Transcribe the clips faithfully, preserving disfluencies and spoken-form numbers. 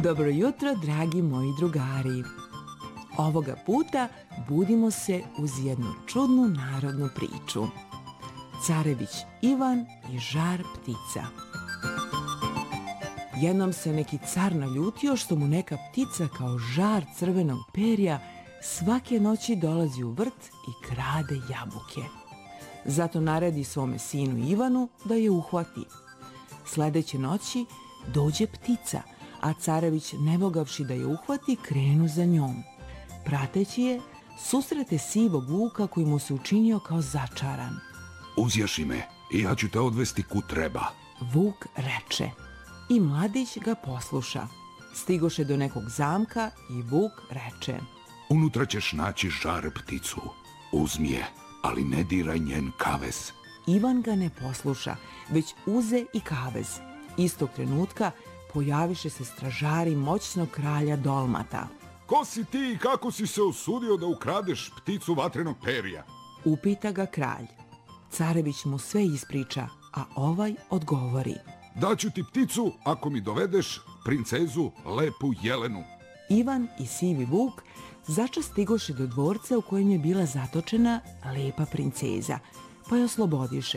Dobro jutro, dragi moji drugari. Ovoga puta budimo se uz jednu čudnu narodnu priču. Carević Ivan i žar ptica. Jednom se neki car naljutio što mu neka ptica kao žar crvenog perja svake noći dolazi u vrt i krade jabuke. Zato naredi svome sinu Ivanu da je uhvati. Sledeće noći dođe ptica, a carević, ne mogavši da je uhvati, krenu za njom. Prateći je, susrete sivog vuka koji mu se učinio kao začaran. Uzjaši me i ja ću te odvesti kud treba. Vuk reče i mladić ga posluša. Stigoše do nekog zamka i vuk reče: Unutra ćeš naći žar pticu. Uzmi je, ali ne diraj njen kavez. Ivan ga ne posluša, već uze i kavez. Istog trenutka pojaviše se stražari moćnog kralja Dolmata. Ko si ti i kako si se usudio da ukradeš pticu vatrenog perja? Upita ga kralj. Carević mu sve ispriča, a ovaj odgovori: Daću ti pticu ako mi dovedeš princezu lepu Jelenu. Ivan i sivi vuk začas stigoše do dvorca u kojem je bila zatočena lepa princeza, pa je oslobodiše.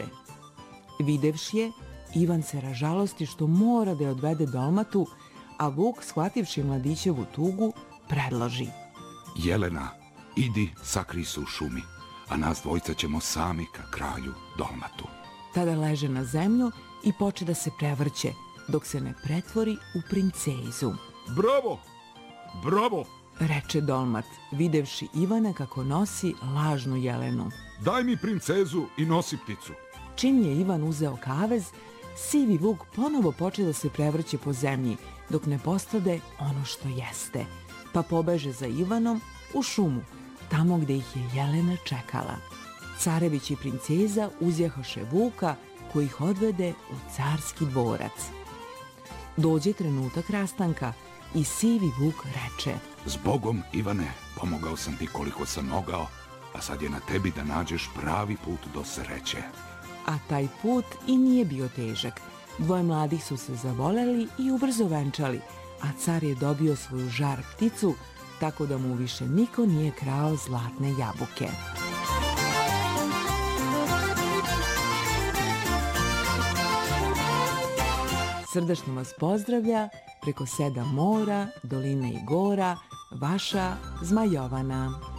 Videvši je, Ivan se ražalosti što mora da je odvede Dolmatu, a vuk, shvativši mladićevu tugu, predloži: Jelena, idi, sakri se u šumi, a nas dvojca ćemo sami ka kralju Dolmatu. Tada leže na zemlju i poče da se prevrće, dok se ne pretvori u princezu. Bravo, bravo, reče Dolmat, videvši Ivana kako nosi lažnu Jelenu. Daj mi princezu i nosi pticu. Čim je Ivan uzeo kavez, sivi vuk ponovo poče da se prevrće po zemlji, dok ne postade ono što jeste, pa pobeže za Ivanom u šumu, tamo gde ih je Jelena čekala. Carević i princeza uzjahoše vuka koji ih odvede u carski dvorac. Dođe trenutak rastanka i sivi vuk reče: Zbogom, Ivane, pomogao sam ti koliko sam mogao, a sad je na tebi da nađeš pravi put do sreće. A taj put i nije bio težak. Dvoje mladih su se zavoleli i ubrzo venčali, a car je dobio svoju žar pticu, tako da mu više niko nije krao zlatne jabuke. Srdačno vas pozdravlja preko sedam mora, doline i gora, vaša Zmajovana.